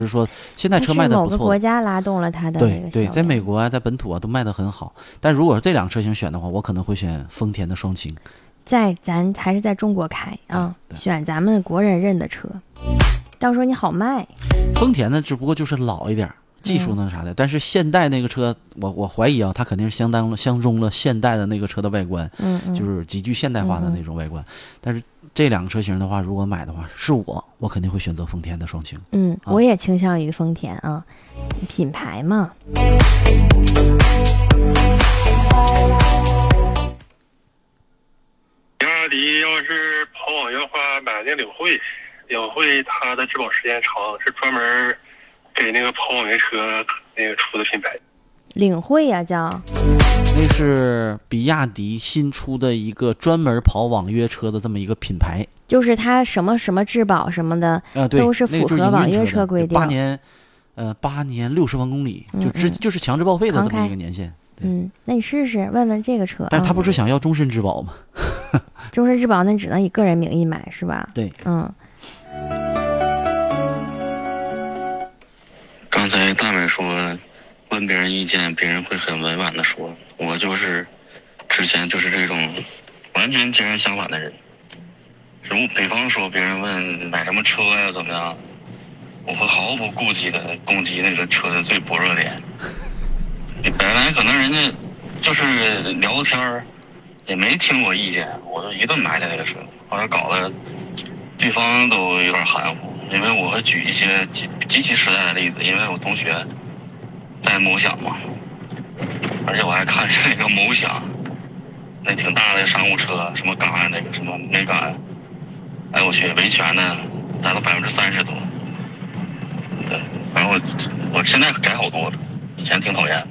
就是说现在车卖的不错， 是某个国家拉动了它的那个对， 销量。 在美国啊，在本土啊都卖得很好。但如果是这两个车型选的话，我可能会选丰田的双擎。 咱还是在中国开啊，选咱们国人认的车，到时候你好卖。 丰田呢，只不过就是老一点，技术呢啥的，但是现代那个车，我怀疑啊，它肯定是相中了现代的那个车的外观，就是极具现代化的那种外观。但是这两个车型的话，如果买的话，是我肯定会选择丰田的双擎。 我也倾向于丰田啊，品牌嘛。 比亚迪要是跑网约的话，买那领会它的质保时间长，是专门给那个跑网约车那个出的品牌。 领会呀，叫那是比亚迪新出的一个专门跑网约车的这么一个品牌， 就是它什么什么质保什么的，都是符合网约车规定。 8年60万公里，就是强制报废的这么一个年限。 那你试试问问这个车。 但他不是想要终身质保吗？ 终身质保那只能以个人名义买是吧？ 对， 刚才大美说问别人意见，别人会很委婉的说，我就是之前就是这种完全截然相反的人。比方说别人问买什么车呀怎么样，我会毫不顾忌的攻击那个车的最薄弱点。本来可能人家就是聊天也没听我意见，我就一顿埋汰那个车，后来搞得对方都有点含糊。因为我会举一些极其实在的例子，因为我同学在某享嘛，而且我还看那个某享那挺大的商务车，什么赶那个什么没赶，哎我去维权的达到30%多。对，反正我现在改好多了，以前挺讨厌。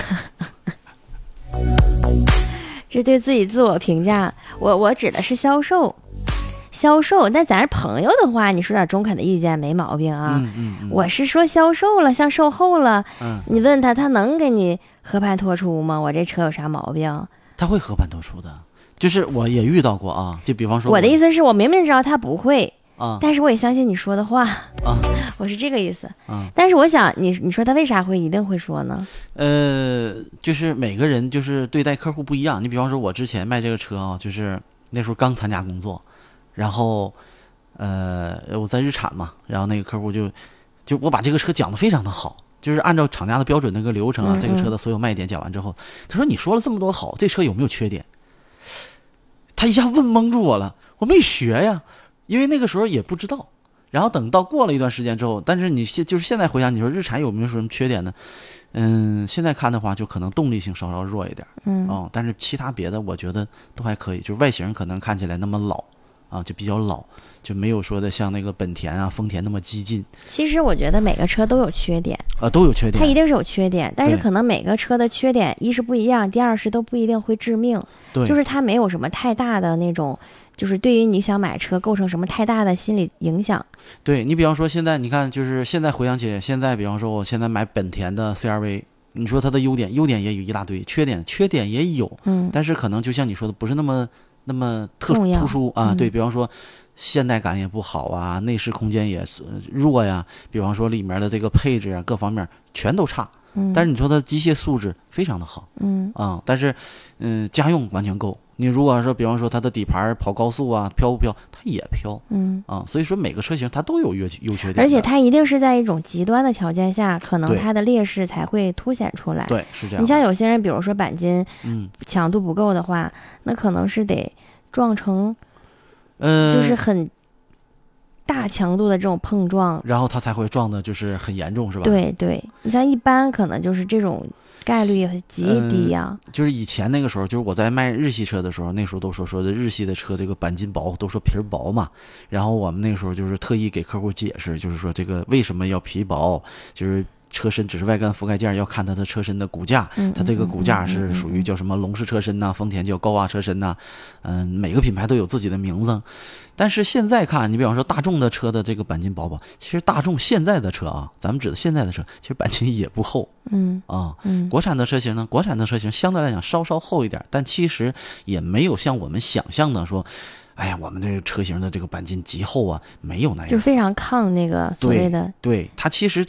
这对自己自我评价，我指的是销售。但咱是朋友的话，你说点中肯的意见没毛病啊。我是说销售了，像售后了，你问他能给你和盘托出吗？我这车有啥毛病？ 他会和盘托出的，就是我也遇到过啊。就比方说， 我的意思是我明明知道他不会但是我也相信你说的话我是这个意思但是我想你说他为啥一定会说呢？ 就是每个人就是对待客户不一样。你比方说我之前卖这个车啊，就是那时候刚参加工作，然后我在日产嘛，然后那个客户就我把这个车讲得非常的好，就是按照厂家的标准那个流程啊，这个车的所有卖点讲完之后，他说你说了这么多好，这车有没有缺点？他一下问懵住我了，我没学呀，因为那个时候也不知道。然后等到过了一段时间之后，但是就是现在回想，你说日产有没有什么缺点呢？现在看的话，就可能动力性稍稍弱一点，但是其他别的我觉得都还可以，就是外形可能看起来那么老啊，就比较老，就没有说的像那个本田啊、丰田那么激进。 其实我觉得每个车都有缺点都有缺点， 它一定是有缺点，但是可能每个车的缺点一是不一样，第二是都不一定会致命，就是它没有什么太大的那种。就是对于你想买车构成什么太大的心理影响。 对，你比方说现在你看，就是现在回想起现在比方说我现在买本田的 CR-V， 你说它的优点也有一大堆，缺点也有，但是可能就像你说的不是那么突出啊。对，比方说现代感也不好啊，内饰空间也弱呀，比方说里面的这个配置啊各方面全都差，但是你说它机械素质非常的好，但是家用完全够。你如果说比方说它的底盘跑高速啊飘不飘，它也飘，所以说每个车型它都有优缺点， 而且它一定是在一种极端的条件下，可能它的劣势才会凸显出来。 对，是这样。 你像有些人比如说钣金强度不够的话，那可能是得撞成就是很大强度的这种碰撞， 然后它才会撞的就是很严重，是吧？ 对，你像一般可能就是这种概率极低呀。 就是以前那个时候，就是我在卖日系车的时候，那时候都说的日系的车这个钣金薄，都说皮薄嘛。然后我们那个时候就是特意给客户解释，就是说这个为什么要皮薄，就是车身只是外观覆盖件，要看它的车身的骨架，它这个骨架是属于叫什么龙式车身呐，丰田叫高洼车身呐，每个品牌都有自己的名字。但是现在看，你比方说大众的车的这个钣金薄薄，其实大众现在的车啊，咱们指的现在的车，其实钣金也不厚，国产的车型呢，相对来讲稍稍厚一点，但其实也没有像我们想象的说， 哎呀，我们这个车型的这个钣金极厚啊，没有那样， 就是非常抗那个所谓的。 对，它其实